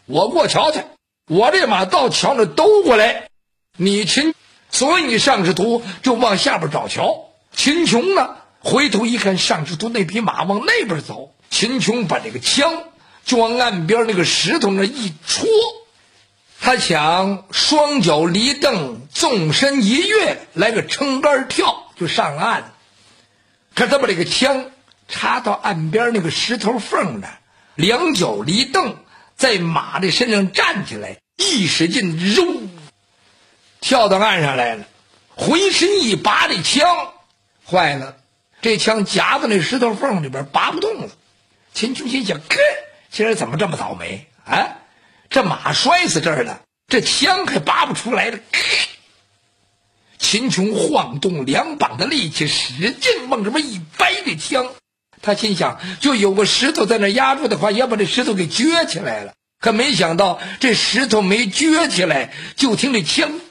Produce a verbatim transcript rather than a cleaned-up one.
我过桥去，我这马到桥那兜过来，你秦，所以你上士图就往下边找桥。秦琼呢，回头一看上士图那匹马往那边走，秦琼把这个枪就往岸边那个石头那一戳，他想双脚离蹬，纵身一跃，来个撑杆跳就上岸。可他把这个枪插到岸边那个石头缝那，两脚离蹬，在马的身上站起来，一使劲，肉跳到岸上来了，回身一拔这枪，坏了，这枪夹在那石头缝里边拔不动了。秦琼心想，呵，今儿怎么这么倒霉啊？这马摔死这儿了，这枪还拔不出来了。秦琼晃动两膀的力气，使劲往这么一掰这枪，他心想，就有个石头在那压住的话，也把这石头给撅起来了。可没想到这石头没撅起来，就听这枪